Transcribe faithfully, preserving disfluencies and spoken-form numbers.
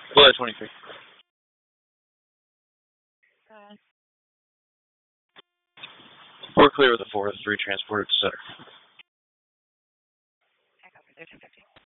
Below twenty-three. Uh, We're clear with the four oh three transport at center. I copy. There's ten fifty.